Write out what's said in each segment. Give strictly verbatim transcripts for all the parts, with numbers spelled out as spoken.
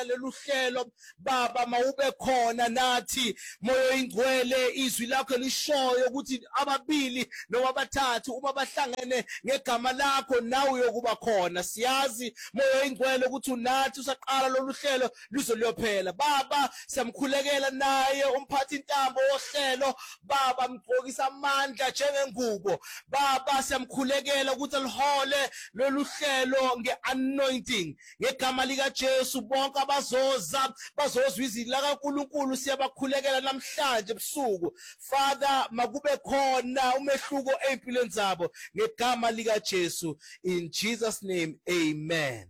silalela lolu hlelo baba mawube khona nathi moyo ingcwele izwi lakho lishoyo ukuthi ababili noma abathathu uma bahlangene ngegama lakho nawe uyokuba khona siyazi moyo ingcwele ukuthi unathi usaqala lolu hlelo luzoliyophela baba siyamkhulekela naye umphathi intambo ohlelo baba mgqokisa amandla njengengubo baba siyamkhulekela ukuthi alihole lolu hlelo ngeanointing ngegama lika Jesu bonke abazoza bazozwa izwi la kaNkulunkulu siyabakhulekela namhlanje ebusuku Father makube khona umehluko empilweni zabo ngegama lika Jesu in Jesus name amen.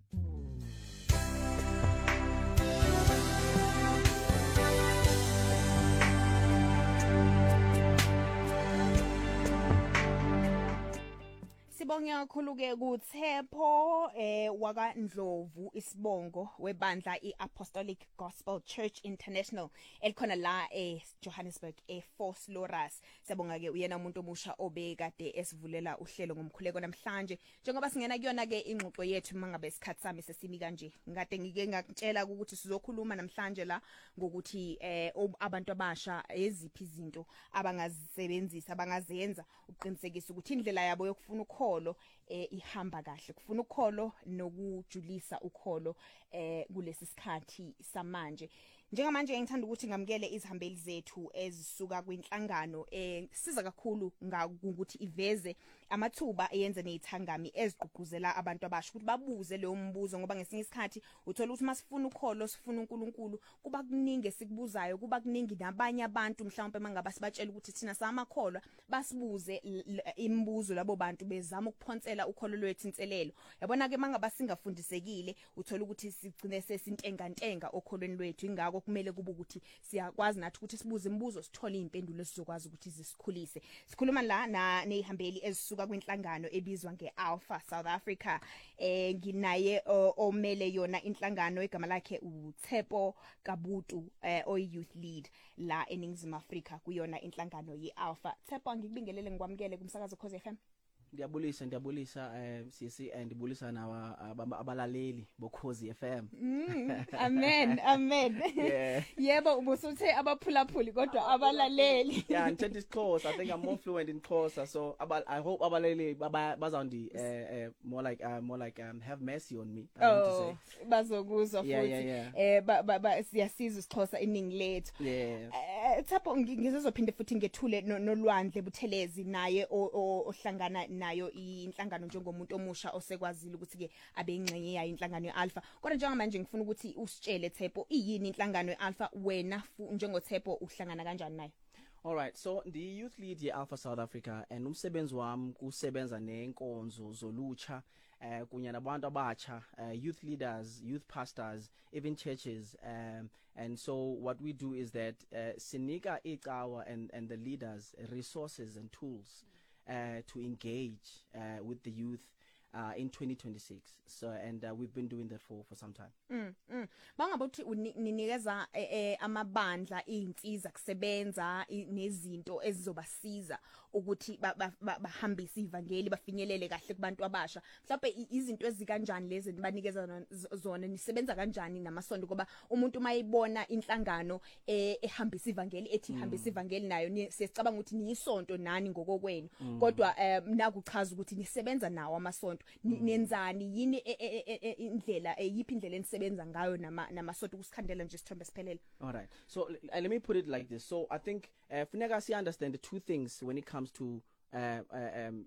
Sibonga kakhulu ke kuThepho eh waka Ndlovu isibongo webandla iApostolic Gospel Church International elikhona la eh Johannesburg e Force Loras. Sibonga ke uyena umuntu omusha obekade esivulela uhlelo ngomkhuleko namhlanje njengoba singena kuyona ke ingxoxo yethu mangabe isikhathi sami sesimi kanje ngade ngike ngakutshela ukuthi sizokhuluma namhlanje la ngokuthi eh abantu abasha eziphi izinto abangazisebenzisa abangazenza uqinisekisa ukuthi indlela yabo yokufuna ukholo eh ihamba kahle kufuna ukholo nokujulisa ukholo eh kulesi sikhathi samanje njengamanje ngithanda ukuthi ngamukele izihambeli zethu ezisuka kwinhlangano eh siza kakhulu ngokuthi iveze amathuba eyenze nezithangami ezigqugquzela abantu abasha ukuthi babuze leyo mbuzo ngoba ngesinye isikhathi uthola ukuthi masifuna ukholo sifuna uNkulunkulu kuba kuningi esikubuzayo kuba kuningi nabanye abantu mhlawumbe mangaba sibatshela ukuthi thina samakholwa basibuze imibuzo labo bantu bezama ukuphonsela ukholo lwethu inselelo yabona ke mangaba singafundisekile uthola ukuthi sigcine sesintenga ntenga okholweni lwethu ingako kumele kube ukuthi siyakwazi nathi ukuthi sibuze imibuzo sithole impendulo esizokwazi ukuthi zisikhulise sikhuluma la na nehambeli ezisuka kwinhlangano ebizwa ngeAlpha South Africa eh nginaye omele yona inhlangano igama lakhe uThepho Kabutu eh oy youth lead la eNingizimu Afrika kuyona inhlangano yeAlpha. Thepho ngikubingelele ngikwamukele kumsakazo Khosi F M. Ndiyabulisa ndiyabulisa eh sisi andibulisa nawa abalaleli boKhosi F M. Mm, amen amen. Yeah. Yebo ubusuthe abaphulaphuli kodwa abalaleli. Yeah, in Xhosa I think I'm more fluent in Xhosa so I hope abalaleli bazawundi eh more like uh, more like um have mercy on me I want to say. Bazokuzwa futhi eh ba siyasiza isiXhosa iningi lethu. Yeah. Eh Thapho ngizophinde futhi ngethule nolwandle buthelezi naye ohlangana nayo inhlangano njengomuntu omusha osekwazile ukuthi ke abe ingcenye yayo inhlangano yeAlpha kodwa njengamanje ngifuna ukuthi usitshele Thepho iyini inhlangano yeAlpha wena njengoThepho uhlangana kanjani nayo. All right, so the youth lead yeAlpha South Africa and umsebenzi wami kusebenza nenkonzo zolutsha eh kunye nabantu abatsha youth leaders, youth pastors, even churches um and so what we do is that uh, sinika icawa and and the leaders resources and tools uh to engage uh with the youth uh in twenty twenty-six so and uh, we've been doing that for for some time. Mm, mm. Bangabothi ninikeza eh, amabandla izinsiza kusebenza nezinto ezizobasiza ukuthi bahambise ivangeli bafinyelele kahle kubantu abasha mhlawumbe izinto ezikanjani lezi nibanikeza zona nisebenza kanjani namasonto ngoba umuntu mayibona inhlangano ehambisa ivangeli ethi ihambisa ivangeli nayo sesicabanga ukuthi niyisonto nani ngokokwenu kodwa nakuchaza ukuthi nisebenza nawo amasonto nenzani yini indlela yipi indlela enisebenza ngayo nama namasonto kusikhandela nje sithombe siphelele. All right, so uh, let me put it like this. So I think uh, funeka si understand the two things when it comes to uh, uh, um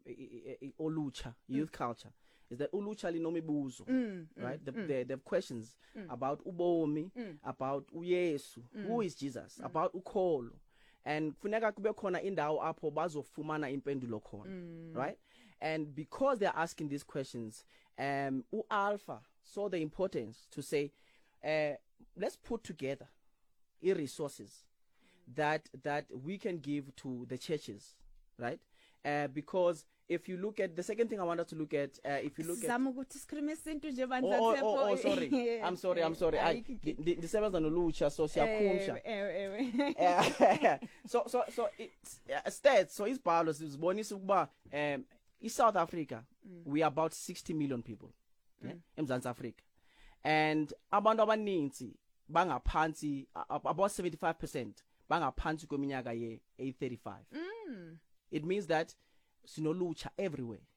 olucha youth mm. culture is that ulucha linomibuzo mm, right mm, the, mm. they, they have questions mm. about ubomi mm. about uYesu mm. who is Jesus mm. about ukholo and funeka kube khona indawo apho bazofumana impendulo khona mm. right and because they are asking these questions um uAlpha saw the importance to say uh let's put together resources that that we can give to the churches right uh because if you look at the second thing I want us to look at uh, if you look at Zama ukuthi sikhulume isinto nje bandla Thepho. Oh, oh, oh sorry I'm sorry I'm sorry I ndisebenza nolutsha so siyakhumsha so so so it's uh, stats so isibhalo sizibonisa ukuba um iSouth Africa mm. we are about sixty million people yeah, mm. eMzantsi Africa and abantu abaninzi bangaphansi a- about seventy-five percent bangaphansi kweminyaka ye thirty-five. Mm. It means that sinolucha everywhere.